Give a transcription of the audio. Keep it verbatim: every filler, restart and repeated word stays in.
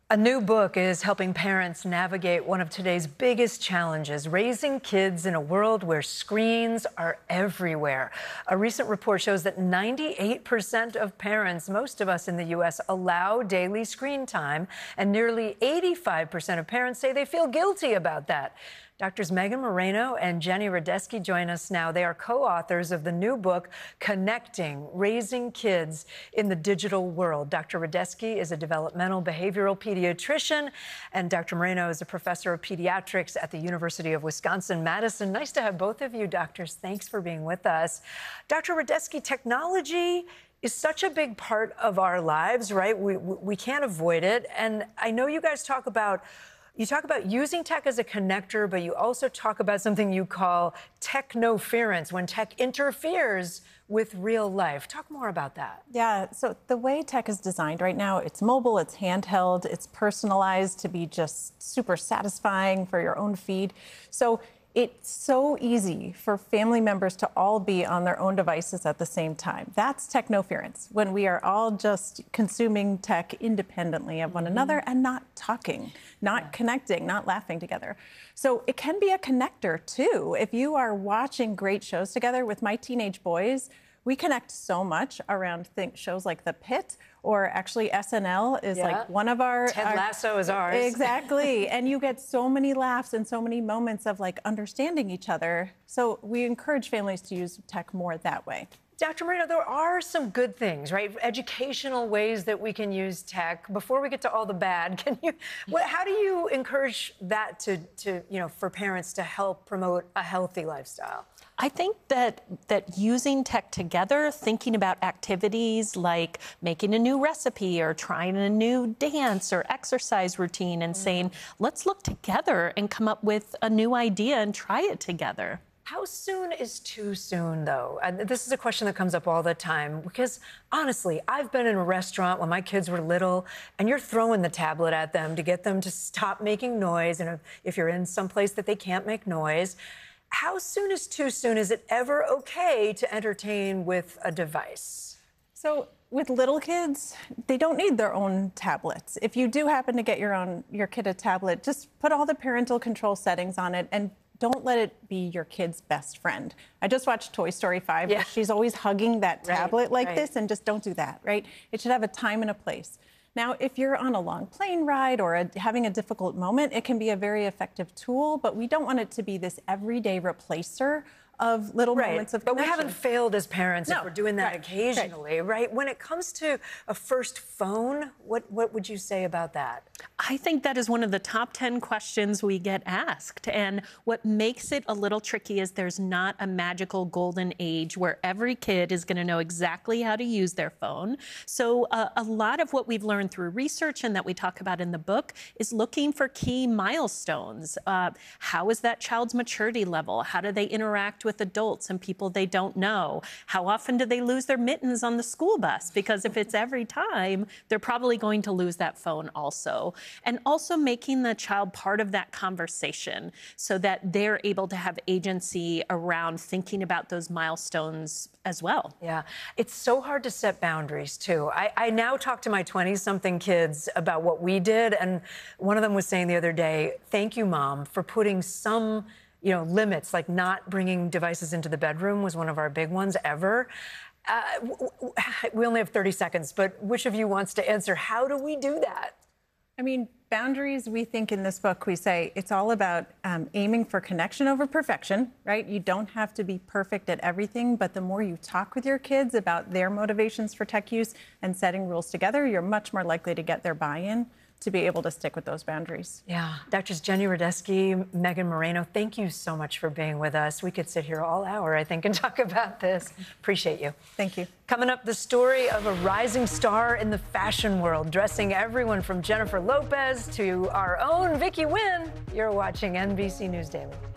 A new book is helping parents navigate one of today's biggest challenges, raising kids in a world where screens are everywhere. A recent report shows that ninety-eight percent of parents, most of us in the U S, allow daily screen time, and nearly eighty-five percent of parents say they feel guilty about that. Doctors Megan Moreno and Jenny Radesky join us now. They are co-authors of the new book, Connecting: Raising Kids in the Digital World. Doctor Radesky is a developmental behavioral pediatrician, and Doctor Moreno is a professor of pediatrics at the University of Wisconsin-Madison. Nice to have both of you, doctors. Thanks for being with us. Doctor Radesky, technology is such a big part of our lives, right? We, we can't avoid it. And I know you guys talk about You talk about using tech as a connector, but you also talk about something you call technoference, when tech interferes with real life. Talk more about that. Yeah, so the way tech is designed right now, it's mobile, it's handheld, it's personalized to be just super satisfying for your own feed. So it's so easy for family members to all be on their own devices at the same time. That's technoference, when we are all just consuming tech independently of one mm-hmm. another and not talking, not yeah. connecting, not laughing together. So it can be a connector, too. If you are watching great shows together with my teenage boys, we connect so much around think shows like The Pit, or actually S N L is yeah. like one of our... Ted our, Lasso is ours. Exactly. And you get so many laughs and so many moments of like understanding each other. So we encourage families to use tech more that way. Doctor Moreno, there are some good things, right? Educational ways that we can use tech. Before we get to all the bad, can you? What, how do you encourage that to, to, you know, for parents to help promote a healthy lifestyle? I think that that using tech together, thinking about activities like making a new recipe or trying a new dance or exercise routine and mm-hmm. saying, let's look together and come up with a new idea and try it together. How soon is too soon, though? And this is a question that comes up all the time, because honestly, I've been in a restaurant when my kids were little, and you're throwing the tablet at them to get them to stop making noise, and if you're in some place that they can't make noise. How soon is too soon? Is it ever okay to entertain with a device? So with little kids, they don't need their own tablets. If you do happen to get your own your kid a tablet, just put all the parental control settings on it and don't let it be your kid's best friend. I just watched Toy Story five. Yeah. She's always hugging that tablet right, like right. this, and just don't do that, right? It should have a time and a place. Now, if you're on a long plane ride or a, having a difficult moment, it can be a very effective tool, but we don't want it to be this everyday replacer of little right. moments of But connection. we haven't failed as parents no. if we're doing that right. occasionally, right. right? When it comes to a first phone, what, what would you say about that? I think that is one of the top ten questions we get asked. And what makes it a little tricky is there's not a magical golden age where every kid is going to know exactly how to use their phone. So uh, a lot of what we've learned through research and that we talk about in the book is looking for key milestones. Uh, how is that child's maturity level? How do they interact with adults and people they don't know? How often do they lose their mittens on the school bus? Because if it's every time, they're probably going to lose that phone also. And also making the child part of that conversation so that they're able to have agency around thinking about those milestones as well. Yeah, it's so hard to set boundaries, too. I, I now talk to my twenty-something kids about what we did, and one of them was saying the other day, thank you, Mom, for putting some you know, limits, like not bringing devices into the bedroom was one of our big ones ever. Uh, we only have thirty seconds, but which of you wants to answer? How do we do that? I mean, boundaries, we think in this book, we say it's all about um, aiming for connection over perfection, right? You don't have to be perfect at everything, but the more you talk with your kids about their motivations for tech use and setting rules together, you're much more likely to get their buy-in to be able to stick with those boundaries. Yeah. Doctors Jenny Radesky, Megan Moreno, thank you so much for being with us. We could sit here all hour, I think, and talk about this. Appreciate you. Thank you. Coming up, the story of a rising star in the fashion world, dressing everyone from Jennifer Lopez to our own Vicky Nguyen. You're watching N B C News Daily.